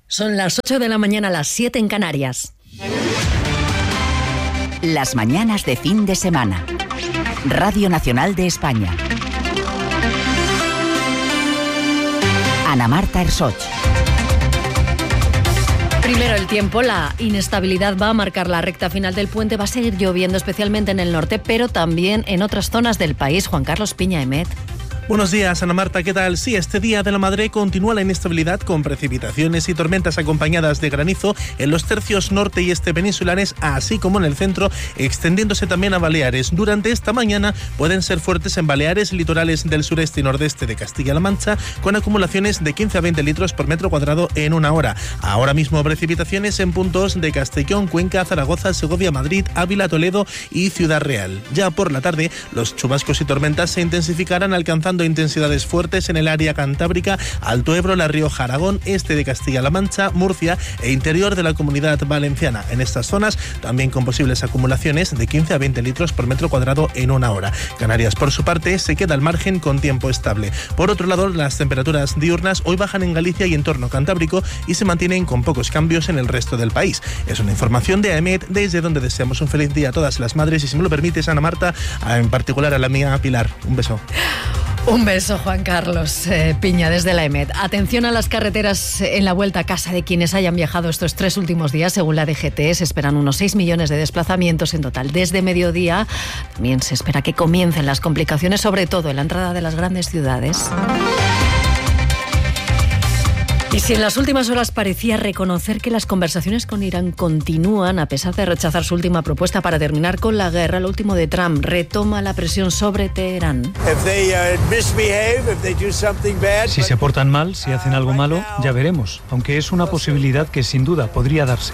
Son las 8 de la mañana, las 7 en Canarias. Las mañanas de fin de semana. Radio Nacional de España. Ana Marta Ersoch. Primero el tiempo, la inestabilidad va a marcar la recta final del puente, va a seguir lloviendo especialmente en el norte, pero también en otras zonas del país. Juan Carlos Piña Emet. Buenos días, Ana Marta, ¿qué tal? Sí, este Día de la Madre continúa la inestabilidad con precipitaciones y tormentas acompañadas de granizo en los tercios norte y este peninsulares, así como en el centro, extendiéndose también a Baleares. Durante esta mañana pueden ser fuertes en Baleares, litorales del sureste y nordeste de Castilla-La Mancha, con acumulaciones de 15 a 20 litros por metro cuadrado en una hora. Ahora mismo precipitaciones en puntos de Castellón, Cuenca, Zaragoza, Segovia, Madrid, Ávila, Toledo y Ciudad Real. Ya por la tarde, los chubascos y tormentas se intensificarán, alcanzando intensidades fuertes en el área cantábrica, Alto Ebro, La Rioja, Aragón, este de Castilla-La Mancha, Murcia e interior de la Comunidad Valenciana. En estas zonas también con posibles acumulaciones de 15 a 20 litros por metro cuadrado en una hora. Canarias, por su parte, se queda al margen con tiempo estable. Por otro lado, las temperaturas diurnas hoy bajan en Galicia y entorno cantábrico y se mantienen con pocos cambios en el resto del país. Es una información de AEMET, desde donde deseamos un feliz día a todas las madres y, si me lo permites, Ana Marta, en particular a la mía Pilar. Un beso. Un beso, Juan Carlos Piña, desde la EMET. Atención a las carreteras en la vuelta a casa de quienes hayan viajado estos 3 últimos días. Según la DGT, se esperan unos 6 millones de desplazamientos en total. Desde mediodía también se espera que comiencen las complicaciones, sobre todo en la entrada de las grandes ciudades. Y si en las últimas horas parecía reconocer que las conversaciones con Irán continúan, a pesar de rechazar su última propuesta para terminar con la guerra, lo último de Trump retoma la presión sobre Teherán. Si se portan mal, si hacen algo malo, ya veremos, aunque es una posibilidad que sin duda podría darse.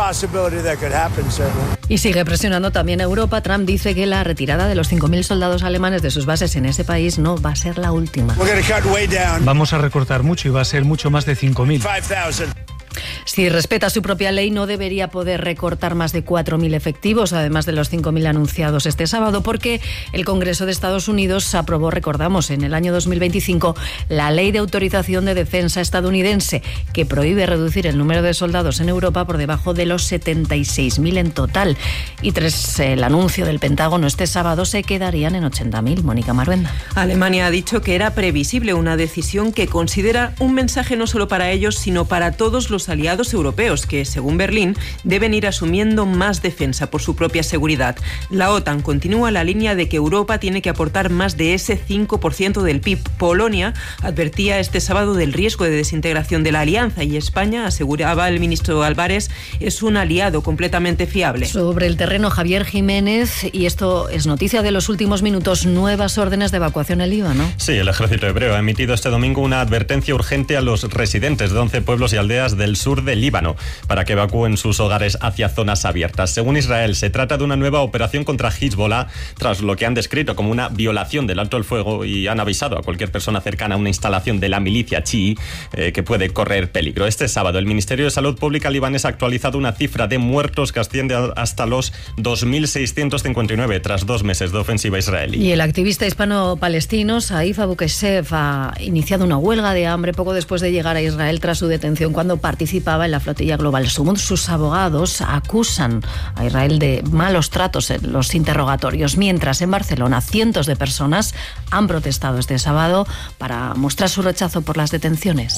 Y sigue presionando también a Europa. Trump dice que la retirada de los 5.000 soldados alemanes de sus bases en ese país no va a ser la última. Vamos a recortar mucho y va a ser mucho más de 5.000. Si respeta su propia ley, no debería poder recortar más de 4.000 efectivos, además de los 5.000 anunciados este sábado, porque el Congreso de Estados Unidos aprobó, recordamos, en el año 2025, la Ley de Autorización de Defensa estadounidense, que prohíbe reducir el número de soldados en Europa por debajo de los 76.000 en total. Y tras el anuncio del Pentágono este sábado, se quedarían en 80.000. Mónica Maruenda. Alemania ha dicho que era previsible una decisión que considera un mensaje no solo para ellos, sino para todos los aliados europeos que, según Berlín, deben ir asumiendo más defensa por su propia seguridad. La OTAN continúa la línea de que Europa tiene que aportar más de ese 5% del PIB. Polonia advertía este sábado del riesgo de desintegración de la alianza y España, aseguraba el ministro Álvarez, es un aliado completamente fiable. Sobre el terreno, Javier Jiménez, y esto es noticia de los últimos minutos, nuevas órdenes de evacuación en Líbano. Sí, el ejército hebreo ha emitido este domingo una advertencia urgente a los residentes de 11 pueblos y aldeas del sur del Líbano para que evacúen sus hogares hacia zonas abiertas. Según Israel, se trata de una nueva operación contra Hezbollah tras lo que han descrito como una violación del alto el fuego, y han avisado a cualquier persona cercana a una instalación de la milicia chií que puede correr peligro. Este sábado el Ministerio de Salud Pública libanés ha actualizado una cifra de muertos que asciende hasta los 2.659 tras 2 meses de ofensiva israelí. Y el activista hispano-palestino Saif Abu Keshef ha iniciado una huelga de hambre poco después de llegar a Israel tras su detención cuando participaba en la flotilla global. Sus abogados acusan a Israel de malos tratos en los interrogatorios, mientras en Barcelona cientos de personas han protestado este sábado para mostrar su rechazo por las detenciones.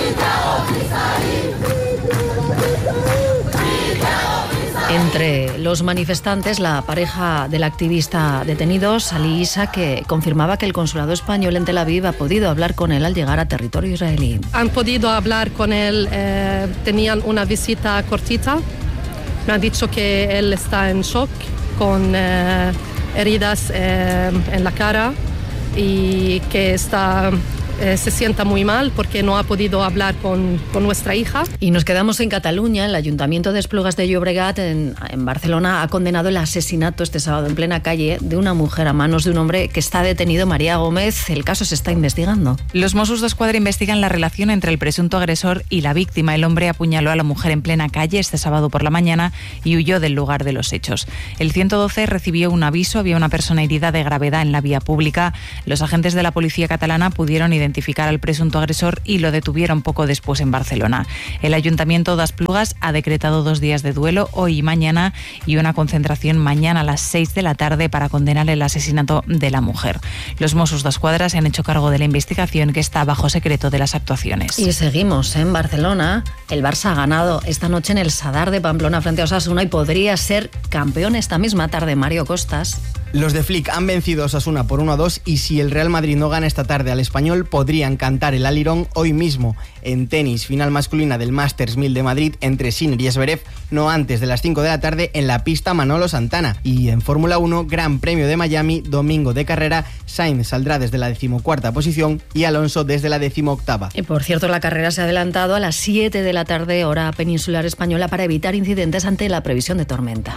Entre los manifestantes, la pareja del activista detenido, Salih Issa, que confirmaba que el consulado español en Tel Aviv ha podido hablar con él al llegar a territorio israelí. Han podido hablar con él, tenían una visita cortita. Me han dicho que él está en shock, con heridas en la cara y que se sienta muy mal porque no ha podido hablar con nuestra hija. Y nos quedamos en Cataluña. El Ayuntamiento de Esplugas de Llobregat en Barcelona ha condenado el asesinato este sábado en plena calle de una mujer a manos de un hombre que está detenido, María Gómez. El caso se está investigando. Los Mossos d'Esquadra investigan la relación entre el presunto agresor y la víctima. El hombre apuñaló a la mujer en plena calle este sábado por la mañana y huyó del lugar de los hechos. El 112 recibió un aviso, había una persona herida de gravedad en la vía pública. Los agentes de la policía catalana pudieron identificar identificar al presunto agresor y lo detuvieron poco después en Barcelona. El Ayuntamiento de Esplugas ha decretado 2 días de duelo, hoy y mañana, y una concentración mañana a las 6 de la tarde para condenar el asesinato de la mujer. Los Mossos d'Esquadra se han hecho cargo de la investigación, que está bajo secreto de las actuaciones. Y seguimos en Barcelona. El Barça ha ganado esta noche en el Sadar de Pamplona frente a Osasuna y podría ser campeón esta misma tarde. Mario Costas. Los de Flick han vencido a Osasuna por 1-2 y si el Real Madrid no gana esta tarde al Español, podrían cantar el alirón hoy mismo. En tenis, final masculina del Masters 1000 de Madrid entre Sinner y Zverev, no antes de las 5 de la tarde en la pista Manolo Santana. Y en Fórmula 1, Gran Premio de Miami, domingo de carrera, Sainz saldrá desde la 14ª posición y Alonso desde la 18ª. Y por cierto, la carrera se ha adelantado a las 7 de la tarde, hora peninsular española, para evitar incidentes ante la previsión de tormenta.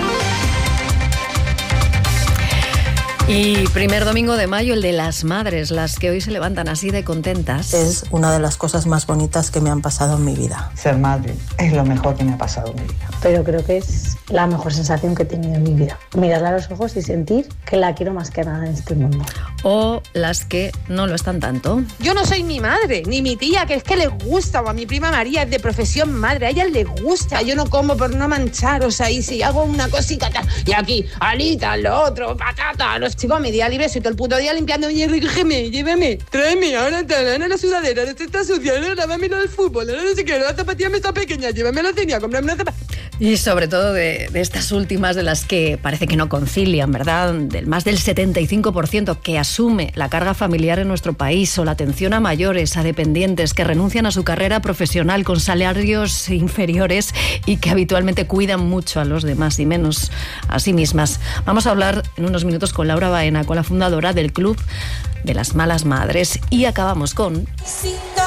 Y primer domingo de mayo, el de las madres, las que hoy se levantan así de contentas. Es una de las cosas más bonitas que me han pasado en mi vida. Ser madre es lo mejor que me ha pasado en mi vida. Pero creo que es la mejor sensación que he tenido en mi vida. Mirarla a los ojos y sentir que la quiero más que nada en este mundo. O las que no lo están tanto. Yo no soy mi madre, ni mi tía, que es que le gusta, o a mi prima María es de profesión madre, a ella le gusta, yo no como por no manchar, o sea, y si hago una cosita, y aquí, alita, lo otro, patata, los chicos, mi día libre, soy todo el puto día limpiando, oye, recógeme, llévame, tráeme, ahora la sudadera, ahora está sucia, ahora lávame lo del fútbol, ahora no sé qué, la zapatilla me está pequeña, llévame a la cena, cómprame una zapatilla. Y sobre todo de estas últimas, de las que parece que no concilian, ¿verdad? Del más del 75% que asume la carga familiar en nuestro país, o la atención a mayores, a dependientes que renuncian a su carrera profesional con salarios inferiores y que habitualmente cuidan mucho a los demás y menos a sí mismas. Vamos a hablar en unos minutos con Laura Baena, con la fundadora del Club de las Malas Madres, y acabamos con...